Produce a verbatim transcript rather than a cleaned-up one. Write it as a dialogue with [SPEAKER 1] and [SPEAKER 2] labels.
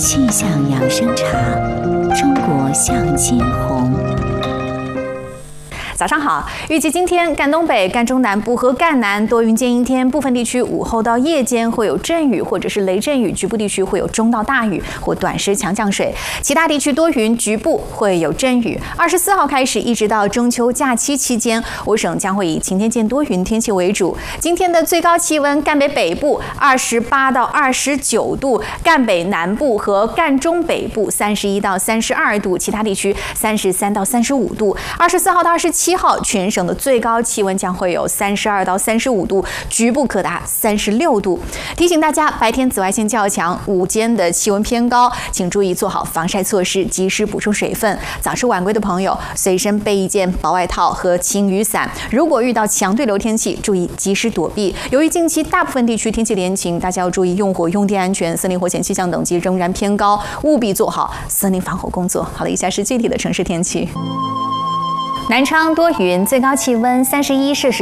[SPEAKER 1] 气象养生茶，中国向金红。
[SPEAKER 2] 早上好，预计今天赣东北、赣中南部和赣南多云间阴天，部分地区午后到夜间会有阵雨或者是雷阵雨，局部地区会有中到大雨或短时强降水，其他地区多云，局部会有阵雨。二十四号开始一直到中秋假期期间，我省将会以晴天见多云天气为主。今天的最高气温，赣北北部二十八到二十九度，赣北南部和赣中北部三十一到三十二度，其他地区三十三到三十五度。二十四号到二十七号，全省的最高气温将会有三十二到三十五度，局部可达三十六度。提醒大家，白天紫外线较强，午间的气温偏高，请注意做好防晒措施，及时补充水分。早出晚归的朋友，随身备一件薄外套和轻雨伞。如果遇到强对流天气，注意及时躲避。由于近期大部分地区天气连晴，大家要注意用火用电安全，森林火险气象等级仍然偏高，务必做好森林防火工作。好了，以下是具体的城市天气。南昌多云，最高气温三十一摄氏